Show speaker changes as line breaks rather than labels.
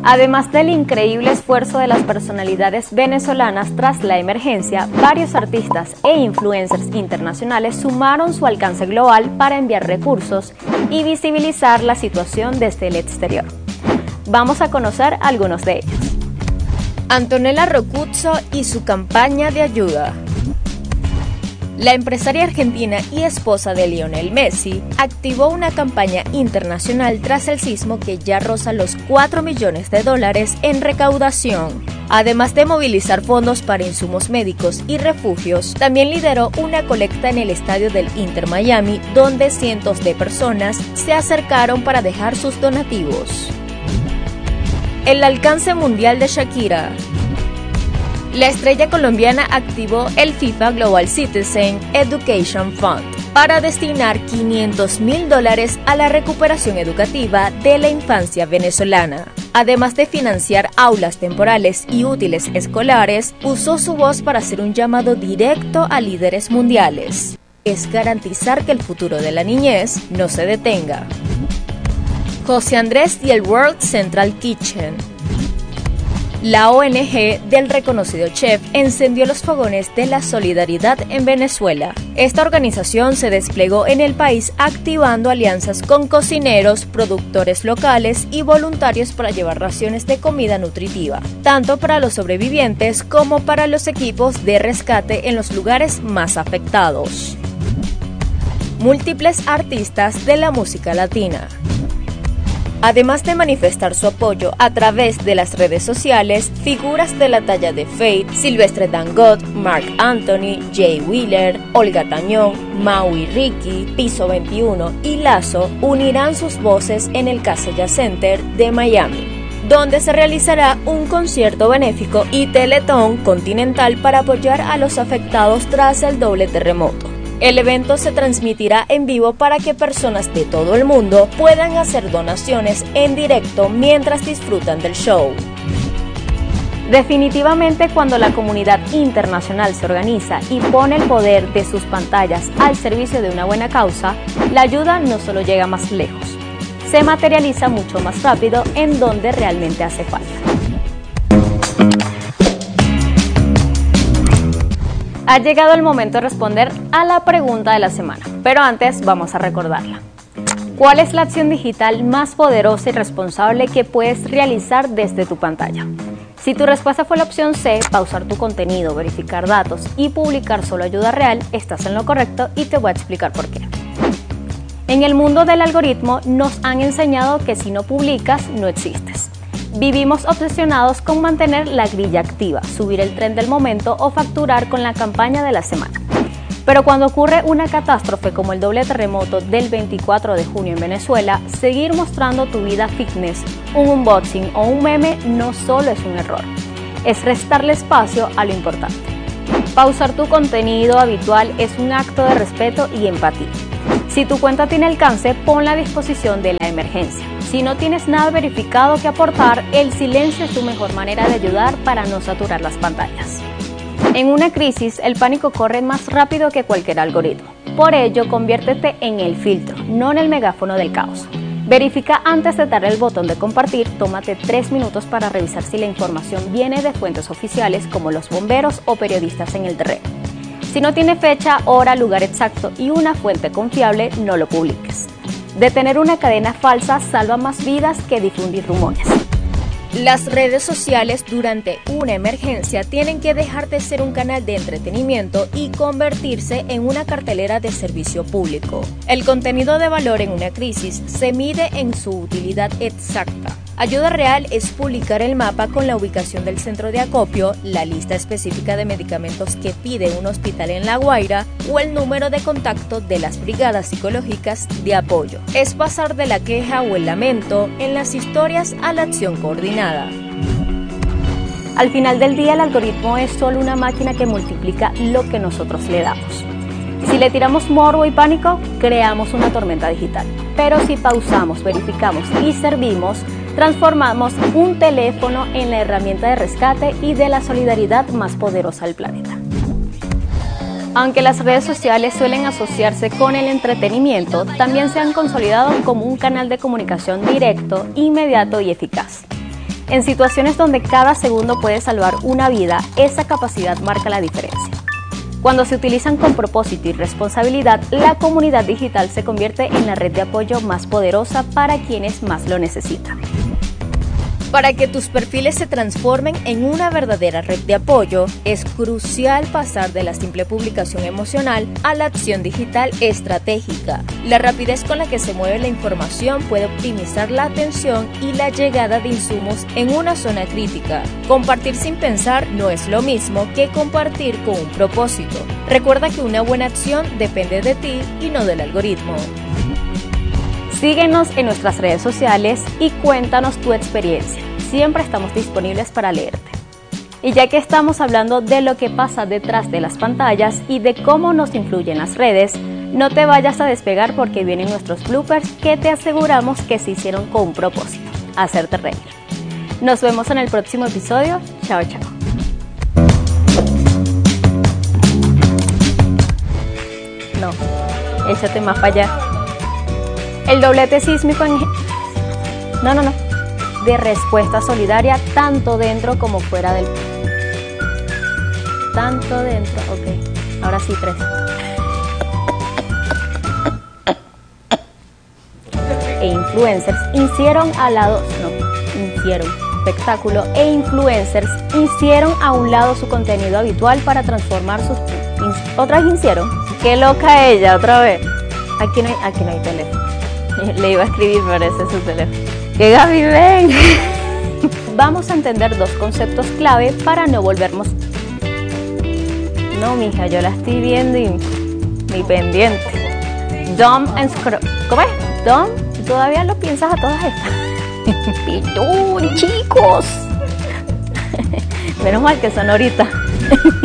Además del increíble esfuerzo de las personalidades venezolanas tras la emergencia, varios artistas e influencers internacionales sumaron su alcance global para enviar recursos y visibilizar la situación desde el exterior. Vamos a conocer algunos de ellos.
Antonella Roccuzzo y su campaña de ayuda. La empresaria argentina y esposa de Lionel Messi activó una campaña internacional tras el sismo que ya roza los $4 millones en recaudación. Además de movilizar fondos para insumos médicos y refugios, también lideró una colecta en el estadio del Inter Miami, donde cientos de personas se acercaron para dejar sus donativos. El alcance mundial de Shakira. La estrella colombiana activó el FIFA Global Citizen Education Fund para destinar $500.000 a la recuperación educativa de la infancia venezolana. Además de financiar aulas temporales y útiles escolares, usó su voz para hacer un llamado directo a líderes mundiales. Es garantizar que el futuro de la niñez no se detenga. José Andrés y el World Central Kitchen. La ONG del reconocido chef encendió los fogones de la solidaridad en Venezuela. Esta organización se desplegó en el país activando alianzas con cocineros, productores locales y voluntarios para llevar raciones de comida nutritiva, tanto para los sobrevivientes como para los equipos de rescate en los lugares más afectados. Múltiples artistas de la música latina. Además de manifestar su apoyo a través de las redes sociales, figuras de la talla de Feid, Silvestre Dangond, Marc Anthony, Jay Wheeler, Olga Tañón, Maui Ricky, Piso 21 y Lazo unirán sus voces en el Kaseya Center de Miami, donde se realizará un concierto benéfico y teletón continental para apoyar a los afectados tras el doble terremoto. El evento se transmitirá en vivo para que personas de todo el mundo puedan hacer donaciones en directo mientras disfrutan del show.
Definitivamente, cuando la comunidad internacional se organiza y pone el poder de sus pantallas al servicio de una buena causa, la ayuda no solo llega más lejos, se materializa mucho más rápido en donde realmente hace falta. Ha llegado el momento de responder a la pregunta de la semana, pero antes vamos a recordarla. ¿Cuál es la acción digital más poderosa y responsable que puedes realizar desde tu pantalla? Si tu respuesta fue la opción C, pausar tu contenido, verificar datos y publicar solo ayuda real, estás en lo correcto y te voy a explicar por qué. En el mundo del algoritmo nos han enseñado que si no publicas, no existes. Vivimos obsesionados con mantener la grilla activa, subir el tren del momento o facturar con la campaña de la semana. Pero cuando ocurre una catástrofe como el doble terremoto del 24 de junio en Venezuela, seguir mostrando tu vida fitness, un unboxing o un meme no solo es un error, es restarle espacio a lo importante. Pausar tu contenido habitual es un acto de respeto y empatía. Si tu cuenta tiene alcance, ponla a disposición de la emergencia. Si no tienes nada verificado que aportar, el silencio es tu mejor manera de ayudar para no saturar las pantallas. En una crisis, el pánico corre más rápido que cualquier algoritmo. Por ello, conviértete en el filtro, no en el megáfono del caos. Verifica antes de darle el botón de compartir, tómate 3 minutos para revisar si la información viene de fuentes oficiales como los bomberos o periodistas en el terreno. Si no tiene fecha, hora, lugar exacto y una fuente confiable, no lo publiques. Detener una cadena falsa salva más vidas que difundir rumores.
Las redes sociales durante una emergencia tienen que dejar de ser un canal de entretenimiento y convertirse en una cartelera de servicio público. El contenido de valor en una crisis se mide en su utilidad exacta. Ayuda real es publicar el mapa con la ubicación del centro de acopio, la lista específica de medicamentos que pide un hospital en La Guaira o el número de contacto de las brigadas psicológicas de apoyo. Es pasar de la queja o el lamento en las historias a la acción coordinada.
Al final del día, el algoritmo es solo una máquina que multiplica lo que nosotros le damos. Si le tiramos morbo y pánico, creamos una tormenta digital. Pero si pausamos, verificamos y servimos, transformamos un teléfono en la herramienta de rescate y de la solidaridad más poderosa del planeta. Aunque las redes sociales suelen asociarse con el entretenimiento, también se han consolidado como un canal de comunicación directo, inmediato y eficaz. En situaciones donde cada segundo puede salvar una vida, esa capacidad marca la diferencia. Cuando se utilizan con propósito y responsabilidad, la comunidad digital se convierte en la red de apoyo más poderosa para quienes más lo necesitan.
Para que tus perfiles se transformen en una verdadera red de apoyo, es crucial pasar de la simple publicación emocional a la acción digital estratégica. La rapidez con la que se mueve la información puede optimizar la atención y la llegada de insumos en una zona crítica. Compartir sin pensar no es lo mismo que compartir con un propósito. Recuerda que una buena acción depende de ti y no del algoritmo.
Síguenos en nuestras redes sociales y cuéntanos tu experiencia. Siempre estamos disponibles para leerte. Y ya que estamos hablando de lo que pasa detrás de las pantallas y de cómo nos influyen las redes, no te vayas a despegar porque vienen nuestros bloopers que te aseguramos que se hicieron con un propósito, hacerte reír. Nos vemos en el próximo episodio. Chao, chao. No, échate más para allá. El doblete sísmico de respuesta solidaria tanto dentro como fuera del... Tanto dentro, ok. Ahora sí, 3. Influencers hicieron espectáculo e influencers hicieron a un lado su contenido habitual para transformar sus... Otras hicieron. Qué loca ella, otra vez. Aquí no hay teléfono. Le iba a escribir, pero ese es su teléfono. ¡Que Gaby, ven! Vamos a entender 2 conceptos clave para no volvernos... No, mija, yo la estoy viendo y ni pendiente. Dumb and scroll. ¿Cómo es? Dumb. ¿Todavía lo piensas a todas estas? Pitún, chicos. Menos mal que son ahorita.